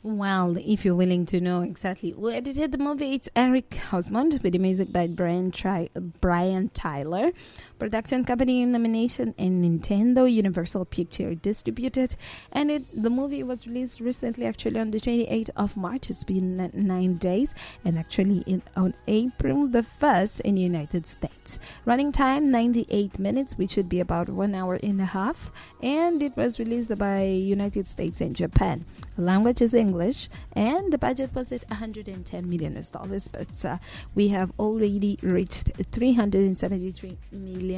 Well, if you're willing to know exactly who edited the movie, it's Eric Hosmond with the music by Brian Tyler. Production company in nomination and Nintendo Universal Picture distributed. And the movie was released recently, actually on the 28th of March. It's been 9 days, and actually on April the 1st in the United States. Running time 98 minutes, which should be about 1 hour and a half. And it was released by United States and Japan. The language is English, and the budget was at $110 million. But we have already reached 373 million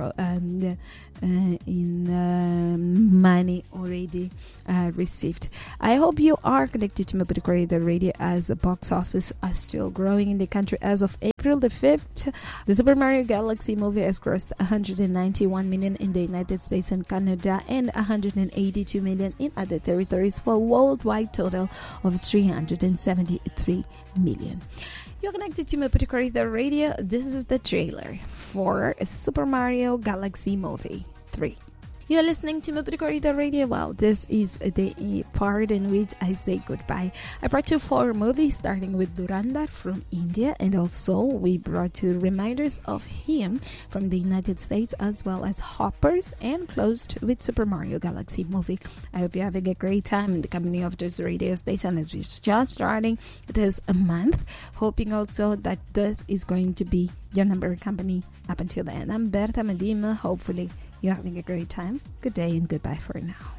in money already received. I hope you are connected to Mapudukuri, the radio, as the box office are still growing in the country. As of April the 5th, the Super Mario Galaxy movie has grossed 191 million in the United States and Canada and 182 million in other territories for a worldwide total of 373 million. You're connected to Mapudukuri, the radio. This is the trailer for Super Mario Galaxy Movie 3. You're listening to Mapudukuri, the radio. Well, this is the part in which I say goodbye. I brought you 4 movies, starting with Durandar from India, and also we brought you reminders of him from the United States, as well as Hoppers, and closed with Super Mario Galaxy Movie. I hope you're having a great time in the company of this radio station as we're just starting this month, hoping also that this is going to be your number one company up until the end. I'm Berta Medina. Hopefully you're having a great time. Good day and goodbye for now.